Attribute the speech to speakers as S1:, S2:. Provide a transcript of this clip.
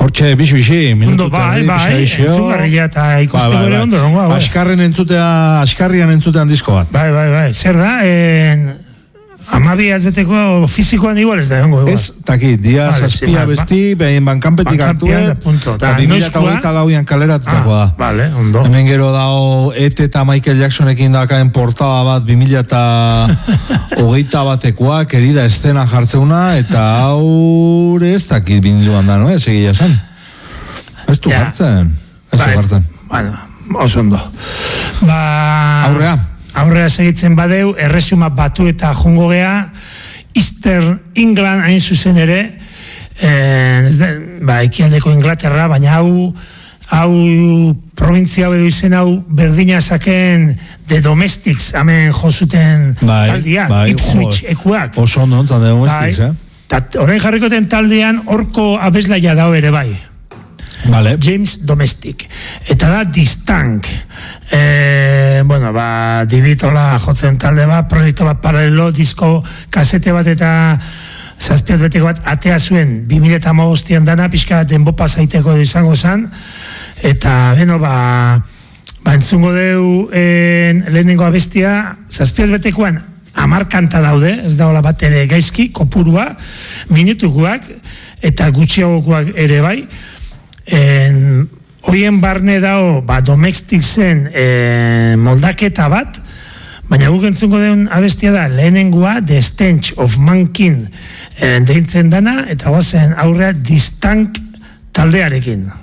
S1: Hortxe, bixi,
S2: ondo, bai, entzugarria eta ikusteko ere ondo, no?
S1: Askarrian entzutean disko bat.
S2: Bai, zer da, 12 beteko fizikoan igual ez da, igual.
S1: Ez, taki, dia zazpia besti, behin bankanpetik hartuet, eta 2008an kaleratutako da.
S2: Vale, ondo.
S1: Hemen gero dao, Ete eta Michael Jacksonekin dakaen portada bat, 2008 batekoa, kerida estena jartzeuna, eta haure ez dakit binduan da, no? Ez egia zen. Ez du jartzen.
S2: Bueno, oso ondo. Aurrea segitzen badeu, erresuma batu eta jongo gea, Eastern England hain zuzen ere, ekialdeko Inglaterra, baina hau provintzia edo izen hau berdina zaken The Domestics, hemen jozuten taldiak, Ipswich ekuak.
S1: Oso ondo, The Domestics,
S2: Horrein jarrikoten taldean orko abeslaia dao ere bai.
S1: Vale.
S2: James Domestic. Eta da Distank. Dibitola jotzen talde bat, proiektu bat paralelo, disko, kasete bat eta zazpiaz beteko bat atea zuen 2015an dana, pixka denbopa zaiteko izango zen. Eta, entzungo deu lehenengo abestia, zazpiaz betekoan 10 kanta daude, ez da hola bat ere gaizki, kopurua, minutukoak, eta gutxiagokoak ere bai. Hoien barne dao Domestic zen moldaketa bat, baina guk entzungo deun abestia da lehenengoa The Stench of Mankind deintzen dana, eta guazen aurrea Distank taldearekin.